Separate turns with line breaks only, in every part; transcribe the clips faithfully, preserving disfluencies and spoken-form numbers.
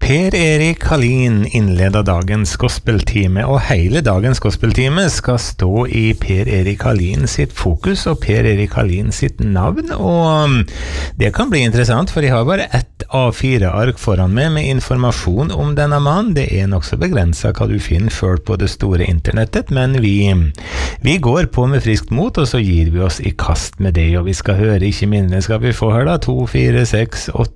Per-Erik Hallin innleder dagens gospeltime, og hele dagens gospeltime skal stå i Per-Erik Hallin sitt fokus og Per-Erik Hallin sitt navn, og det kan bli interessant, for jeg har bare ett A fire ark foran meg med informasjon om denne mannen. Det er nok så begrenset hva du finner selv på det store internettet, men vi, vi går på med friskt mot, og så gir vi oss i kast med det, og vi skal høre, ikke mindre skal vi få her da, to, fire, seks, åtte,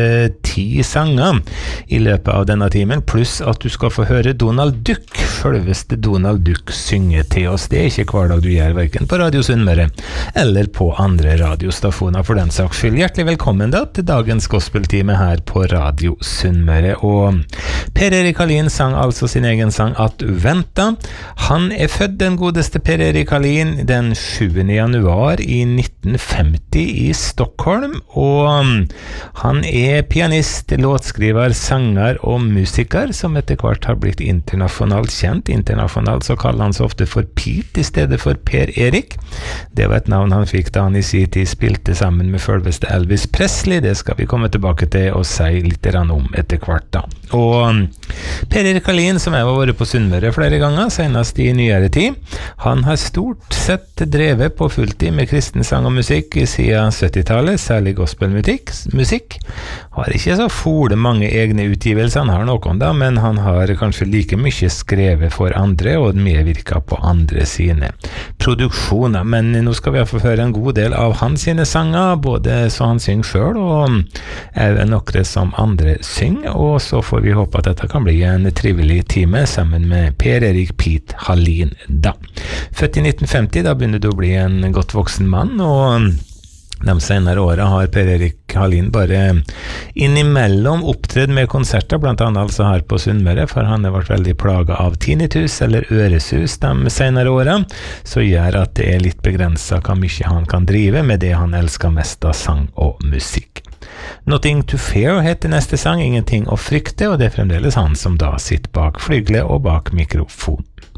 ti sanger i løpet av denne timen, pluss at du skal få høre Donald Duck, selveste Donald Duck, synge til oss. Det er ikke hver dag du gjør, hverken på Radio Sunnmøre eller på andre radiostationer for den saks skyld. Hjertelig velkommen da til dagens gospeltime her på Radio Sunnmøre. Og Per-Erik Hallin sang altså sin egen sang At Venta. Han er født, den godeste Per-Erik Hallin, den sjuende januar i nitten femti i Stockholm, og han er pianist, låtskriver, sanger og musiker som etter hvert har blitt internasjonalt kjent. Internasjonalt så kaller han seg ofte for Pete i stedet for Per-Erik. Det var et navn han fikk da han i sin tid spilte sammen med selveste Elvis Presley. Det skal vi komme tilbake til og si litt om etter hvert da. Og Per-Erik Hallin, som jeg har vært på Sunnmøre flere ganger, senest i nyere tid, han har stort sett drevet på fulltid med kristen sang og musikk siden syttitallet, særlig gospelmusikk, musikk. Har ikke så fole mange egne utgivelser, han har noen da, men han har kanskje like mye skrevet for andre og medvirket på andre sine produksjoner. Men nå skal vi få høre en god del av hans sine sanger, både så han synger selv og er noe som andre synger, og så får vi håpe at dette kan bli en trivelig time sammen med Per-Erik Pete Hallin da. Født i nitten femti, da begynner du å bli en godt voksen mann, og de senere årene har Per-Erik Hallin bare innimellom opptredd med konserter, blant annet altså her på Sunnmøre, for han har vært veldig plaget av tinnitus eller øresus de senere årene, så gjør at det er litt begrenset hvor mye han kan drive med det han elsker mest av sang og musikk. Nothing to Fear heter neste sang, Ingenting å frykte, og det er fremdeles han som da sitter bak flygelet og bak mikrofon.